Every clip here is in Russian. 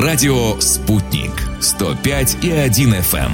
Радио «Спутник». 105,1 FM.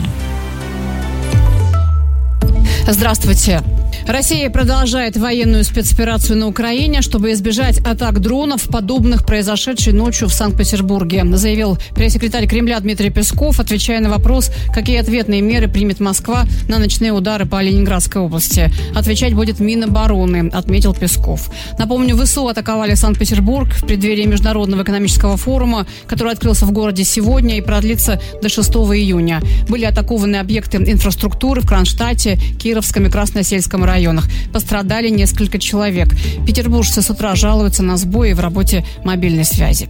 Здравствуйте. Россия продолжает военную спецоперацию на Украине, чтобы избежать атак дронов, подобных произошедшей ночью в Санкт-Петербурге, заявил пресс-секретарь Кремля Дмитрий Песков, отвечая на вопрос, какие ответные меры примет Москва на ночные удары по Ленинградской области. Отвечать будет Минобороны, отметил Песков. Напомню, ВСУ атаковали Санкт-Петербург в преддверии Международного экономического форума, который открылся в городе сегодня и продлится до 6 июня. Были атакованы объекты инфраструктуры в Кронштадте, Кировском и Красносельском районах. Пострадали несколько человек. Петербуржцы с утра жалуются на сбои в работе мобильной связи.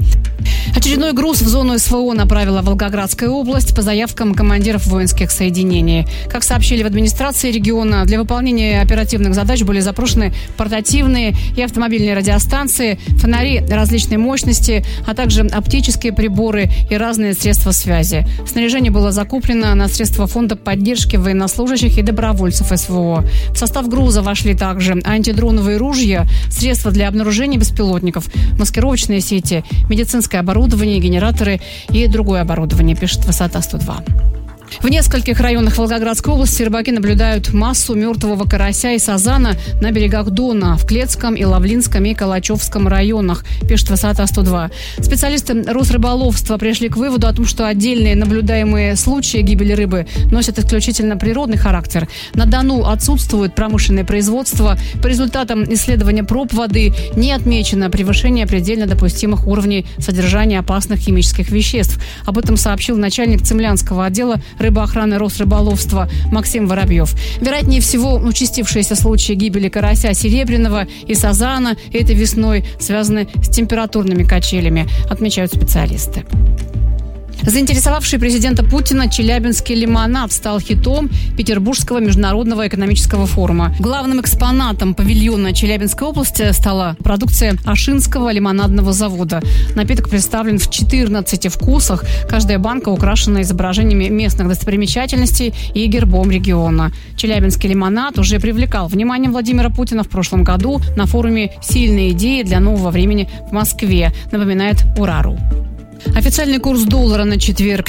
Очередной груз в зону СВО направила Волгоградская область по заявкам командиров воинских соединений. Как сообщили в администрации региона, для выполнения оперативных задач были запрошены портативные и автомобильные радиостанции, фонари различной мощности, а также оптические приборы и разные средства связи. Снаряжение было закуплено на средства фонда поддержки военнослужащих и добровольцев СВО. В состав груза вошли также антидроновые ружья, средства для обнаружения беспилотников, маскировочные сети, медицинское оборудование, генераторы и другое оборудование, пишет Высота 102. В нескольких районах Волгоградской области рыбаки наблюдают массу мертвого карася и сазана на берегах Дона в Клецком и Лавлинском и Калачевском районах, пишет Высота 102. Специалисты Росрыболовства пришли к выводу о том, что отдельные наблюдаемые случаи гибели рыбы носят исключительно природный характер. На Дону отсутствует промышленное производство. По результатам исследования проб воды не отмечено превышение предельно допустимых уровней содержания опасных химических веществ. Об этом сообщил начальник Цимлянского отдела рыбоохраны Росрыболовства Максим Воробьев. Вероятнее всего, участившиеся случаи гибели карася серебряного и сазана этой весной связаны с температурными качелями, отмечают специалисты. Заинтересовавший президента Путина челябинский лимонад стал хитом Петербургского международного экономического форума. Главным экспонатом павильона Челябинской области стала продукция Ашинского лимонадного завода. Напиток представлен в 14 вкусах. Каждая банка украшена изображениями местных достопримечательностей и гербом региона. Челябинский лимонад уже привлекал внимание Владимира Путина в прошлом году на форуме «Сильные идеи для нового времени» в Москве, напоминает Ура.ру. Официальный курс доллара на четверг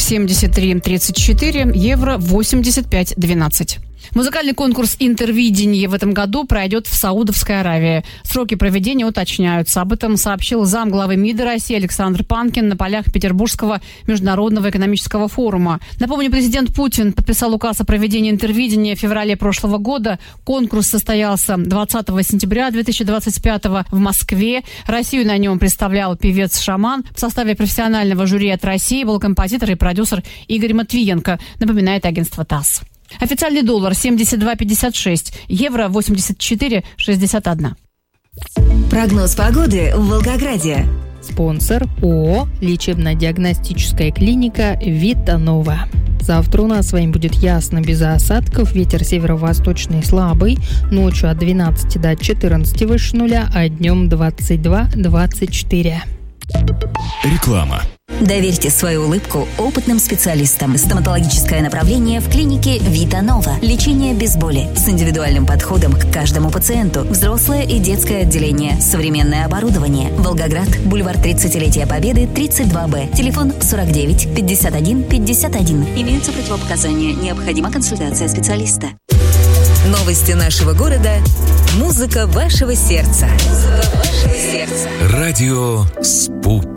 73.34, евро 85.12. Музыкальный конкурс «Интервидение» в этом году пройдет в Саудовской Аравии. Сроки проведения уточняются. Об этом сообщил замглавы МИДа России Александр Панкин на полях Петербургского международного экономического форума. Напомню, президент Путин подписал указ о проведении «Интервидения» в феврале прошлого года. Конкурс состоялся 20 сентября 2025 в Москве. Россию на нем представлял певец-шаман. В составе профессионального жюри от России был композитор и продюсер Игорь Матвиенко, напоминает агентство ТАСС. Официальный доллар 72.56, евро 84.61. Прогноз погоды в Волгограде. Спонсор ООО «Лечебно-диагностическая клиника Витанова». Завтра у нас с вами будет ясно, без осадков, ветер северо-восточный слабый, ночью от 12 до 14 выше нуля, а днем 22-24. Реклама. Доверьте свою улыбку опытным специалистам. Стоматологическое направление в клинике Витанова. Лечение без боли с индивидуальным подходом к каждому пациенту. Взрослое и детское отделение. Современное оборудование. Волгоград. Бульвар 30-летия Победы, 32Б. Телефон 49 51 51. Имеются противопоказания. Необходима консультация специалиста. Новости нашего города. Музыка вашего сердца. Музыка вашего сердца. Радио «Спутник».